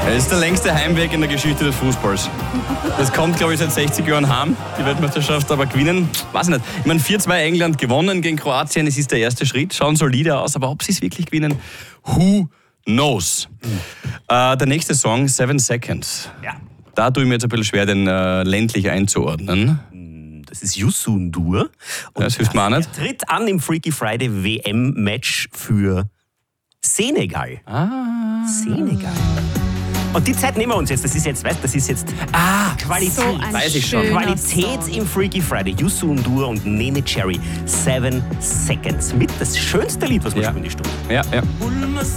Das ist der längste Heimweg in der Geschichte des Fußballs. Das kommt, glaube ich, seit 60 Jahren heim, die Weltmeisterschaft, aber gewinnen, weiß ich nicht. Ich meine, 4-2 England gewonnen gegen Kroatien, es ist der erste Schritt, schauen solide aus, aber ob sie es wirklich gewinnen, who knows? Der nächste Song, 7 Seconds. Ja. Da tue ich mir jetzt ein bisschen schwer, den ländlich einzuordnen. Das ist Youssou N'Dour. Und Das hilft mir auch nicht. er tritt an im Freaky Friday WM-Match für Senegal. Senegal. Und die Zeit nehmen wir uns jetzt. Das ist jetzt Qualität. So ein Weiß ich schon. schöner Qualität Song. im Freaky Friday. Youssou N'Dour und Nene Cherry. 7 Seconds. Mit das schönste Lied, was wir Ja. spielen die Stunde. Ja, ja.